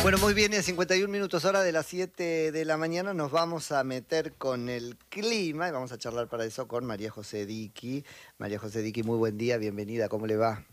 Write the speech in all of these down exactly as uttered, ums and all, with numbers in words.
Bueno, muy bien, en cincuenta y un minutos hora de las siete de la mañana nos vamos a meter con el clima y vamos a charlar para eso con María José Diqui. María José Diqui, muy buen día, bienvenida, ¿cómo le va?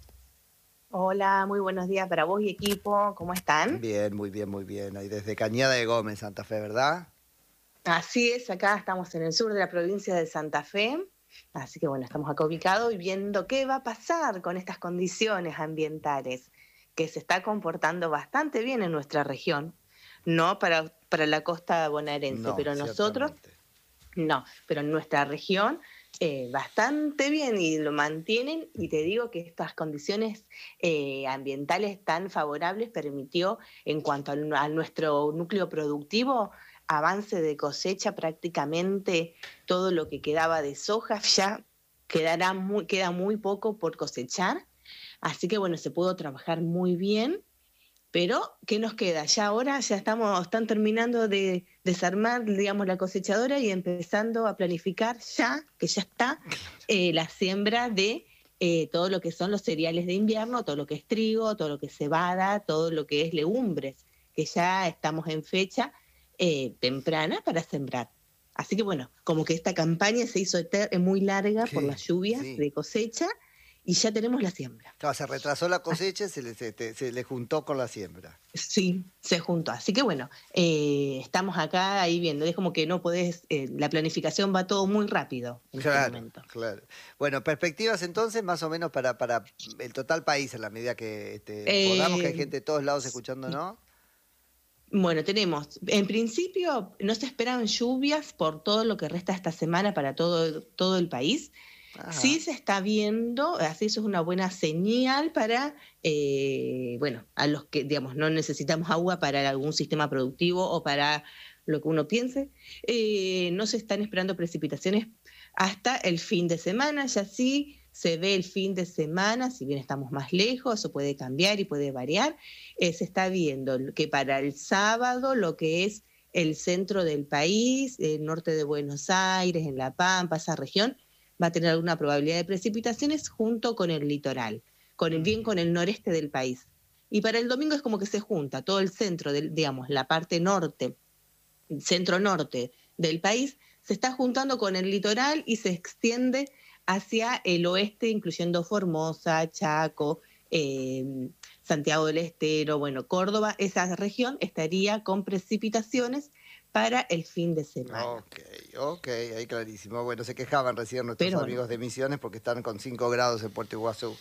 Hola, muy buenos días para vos y equipo, ¿cómo están? Bien, muy bien, muy bien. Ahí desde Cañada de Gómez, Santa Fe, ¿verdad? Así es, acá estamos en el sur de la provincia de Santa Fe, así que bueno, estamos acá ubicados y viendo qué va a pasar con estas condiciones ambientales, que se está comportando bastante bien en nuestra región, no para, para la costa bonaerense, No, pero nosotros ciertamente. no, pero en nuestra región eh, bastante bien y lo mantienen y te digo que estas condiciones eh, ambientales tan favorables permitió en cuanto al- a, nuestro núcleo productivo avance de cosecha prácticamente todo lo que quedaba de soja ya quedará muy, queda muy poco por cosechar, así que bueno, se pudo trabajar muy bien. Pero, ¿qué nos queda? Ya ahora ya estamos, están terminando de desarmar, digamos, la cosechadora y empezando a planificar ya, que ya está, eh, la siembra de eh, todo lo que son los cereales de invierno, todo lo que es trigo, todo lo que es cebada, todo lo que es legumbres, que ya estamos en fecha eh, temprana para sembrar. Así que bueno, como que esta campaña se hizo eter- muy larga por Sí, las lluvias sí. de cosecha y ya tenemos la siembra. Claro, se retrasó la cosecha y se le, se, te- se le juntó con la siembra. Sí, se juntó. Así que bueno, eh, estamos acá ahí viendo. Es como que no podés, eh, la planificación va todo muy rápido en este Claro, momento. claro. Bueno, perspectivas entonces más o menos para, para el total país en la medida que este, podamos, que hay Eh, gente de todos lados escuchándonos. bueno, tenemos, en principio no se esperan lluvias por todo lo que resta esta semana para todo, todo el país. Sí Ajá. se está viendo, así eso es una buena señal para, eh, bueno, a los que, digamos, no necesitamos agua para algún sistema productivo o para lo que uno piense. Eh, no se están esperando precipitaciones hasta el fin de semana, ya sí se ve el fin de semana, si bien estamos más lejos, eso puede cambiar y puede variar. Eh, se está viendo que para el sábado lo que es el centro del país, el norte de Buenos Aires, en La Pampa, esa región, va a tener alguna probabilidad de precipitaciones junto con el litoral, con el, bien con el noreste del país. Y para el domingo es como que se junta todo el centro, del, digamos, la parte norte, centro-norte del país, se está juntando con el litoral y se extiende hacia el oeste, incluyendo Formosa, Chaco, eh, Santiago del Estero, bueno, Córdoba, esa región estaría con precipitaciones para el fin de semana. Ok, ok, ahí clarísimo. Bueno, se quejaban recién nuestros Pero bueno, amigos de Misiones porque están con cinco grados en Puerto Iguazú.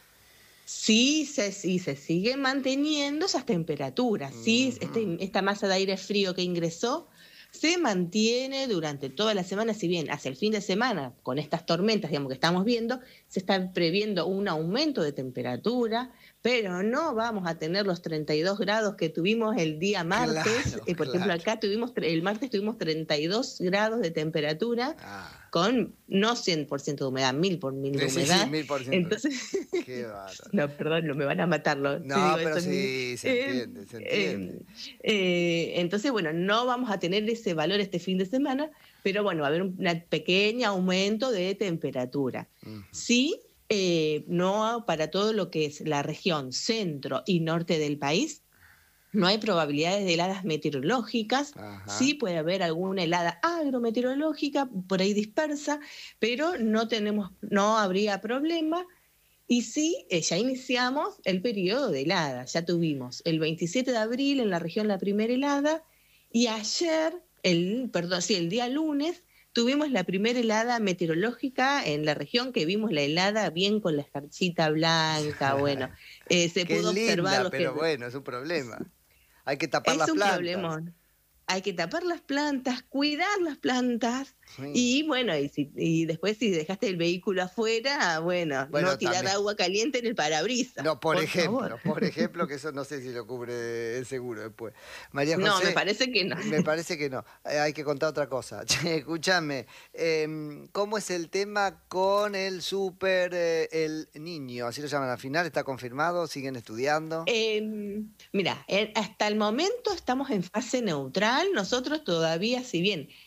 sí se, sí, se sigue manteniendo esas temperaturas, sí, Ujú. este, esta masa de aire frío que ingresó se mantiene durante toda la semana, si bien hacia el fin de semana, con estas tormentas, digamos, que estamos viendo, se está previendo un aumento de temperatura, pero no vamos a tener los treinta y dos grados que tuvimos el día martes. Claro, Eh, por ejemplo, claro. acá tuvimos, el martes tuvimos treinta y dos grados de temperatura Ah, con no cien por ciento de humedad, mil por mil de sí, sí, sí, humedad. mil por ciento. Entonces, Qué bárbaro. no, perdón, no me van a matarlo, si No, digo pero eso. sí, se Eh, entiende, se entiende. eh, eh, entonces, bueno, no vamos a tener ese valor este fin de semana, pero bueno, va a haber un pequeño aumento de temperatura. Ujú. Sí, eh, no para todo lo que es la región centro y norte del país, no hay probabilidades de heladas meteorológicas, Ajá. sí puede haber alguna helada agrometeorológica por ahí dispersa, pero no tenemos, no habría problema. Y sí, eh, ya iniciamos el periodo de helada, ya tuvimos el veintisiete de abril en la región la primera helada y ayer, el, perdón, sí, el día lunes, tuvimos la primera helada meteorológica en la región, que vimos la helada bien con la escarchita blanca, bueno, eh, se Qué pudo observar linda, los pero que... bueno, es un problema. Hay que tapar Es las un plantas. problemón. Hay que tapar las plantas, cuidar las plantas Sí. y bueno, y, si, y después si dejaste el vehículo afuera, bueno, no Bueno, tirar también. agua caliente en el parabrisas, No, por por favor. ejemplo, por ejemplo, que eso no sé si lo cubre el seguro después. María No, me José, parece que no. me parece que no. Eh, hay que contar otra cosa. Che, escúchame, em, ¿cómo es el tema con el super, eh, el niño? Así lo llaman al final, ¿está confirmado? ¿Siguen estudiando? Eh, mira, eh, hasta el momento estamos en fase neutral. Nosotros todavía, si bien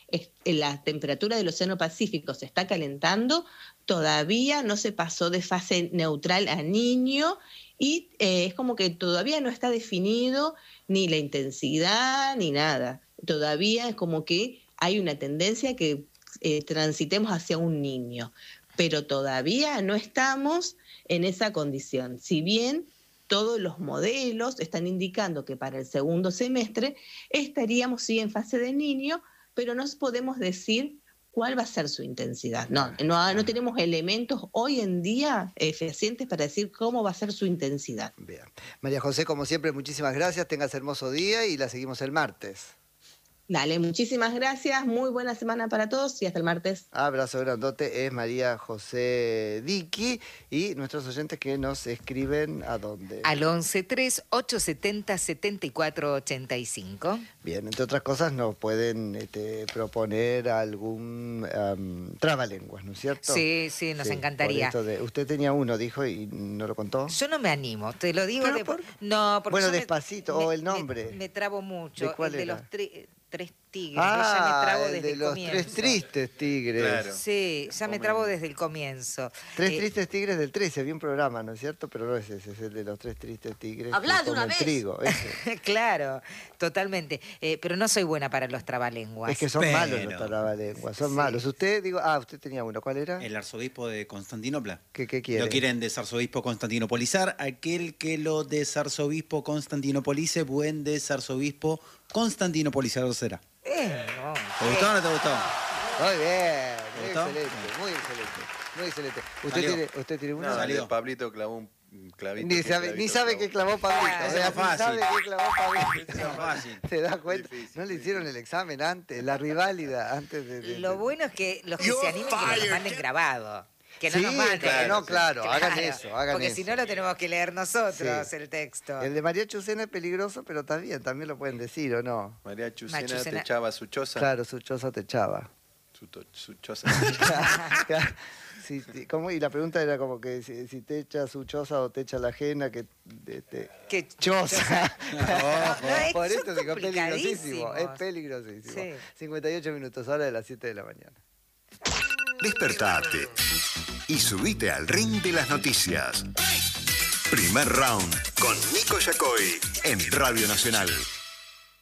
es, la temperatura del Océano Pacífico se está calentando, todavía no se pasó de fase neutral a Niño y eh, es como que todavía no está definido ni la intensidad ni nada. Todavía es como que hay una tendencia que eh, transitemos hacia un Niño, pero todavía no estamos en esa condición. Si bien todos los modelos están indicando que para el segundo semestre estaríamos sí en fase de Niño, pero no podemos decir cuál va a ser su intensidad. No, no, no tenemos elementos hoy en día eh, fehacientes para decir cómo va a ser su intensidad. Bien. María José, como siempre, muchísimas gracias. Tengas hermoso día y la seguimos el martes. Dale, muchísimas gracias, muy buena semana para todos y hasta el martes. Abrazo grandote, es María José Diqui y nuestros oyentes que nos escriben ¿a dónde? Al once tres ocho setenta setenta y cuatro ochenta y cinco. Bien, entre otras cosas nos pueden este, proponer algún um, trabalenguas, ¿no es cierto? Sí, sí, nos sí, encantaría. Por esto de, usted tenía uno, dijo, y no lo contó. Yo no me animo, te lo digo. De, por... No, porque bueno, yo despacito, me, o el nombre. Me, me trabo mucho. ¿De cuál el era? de los tri... Tres tigres, ah, yo ya me trabo el desde de el los comienzo. Tres tristes tigres. Claro. Sí, ya me trabo desde el comienzo. Tres eh, tristes tigres del trece, había un programa, ¿no es cierto? Pero no es ese, es el de los tres tristes tigres. Hablá de una el vez. trigo, ese. Claro, totalmente. Eh, pero no soy buena para los trabalenguas. Es que son Pero- malos los trabalenguas, son Sí. malos. Usted, digo, ah, usted tenía uno, ¿cuál era? El arzobispo de Constantinopla. ¿Qué, qué quiere? Lo quieren desarzobispo constantinopolizar. Aquel que lo desarzobispo constantinopolice, buen desarzobispo constantinopolizador será. Eh, no, ¿Te gustó o no te gustó? Muy bien, ¿Te muy gustó? excelente, muy excelente, muy excelente. ¿Usted Salió. tiene, usted tiene uno? No, Salió. el de Pablito clavó un clavito. Ni ¿qué sabe, clavito ni sabe clavó? que clavó Pablito. Ah, o sea, eso es ni fácil. sabe que clavó Pablito. Eso es fácil. ¿Se da cuenta? Difícil, No le sí. hicieron el examen antes, la riválida antes de... de- Lo de- bueno es que los que se animen que nos manden grabado. Que no Sí, nos manden. claro, no, claro, hagan eso, hagan Porque eso. si no lo tenemos que leer nosotros, Sí. el texto. El de María Chucena es peligroso, pero está bien, también lo pueden decir, ¿o no? María Chucena, Chucena. te echaba su choza. Claro, su choza te echaba. Su, to- su choza. Claro. Sí, sí, ¿cómo? Y la pregunta era como que si, si te echa su choza o te echa la ajena, que te, te- Qué choza. No, es- Por son esto digo, es peligrosísimo, complicadísimos. es peligrosísimo. Sí. cincuenta y ocho minutos, hora de las siete de la mañana. Despertate y subite al ring de las noticias. Primer round con Nico Yacoy en Radio Nacional.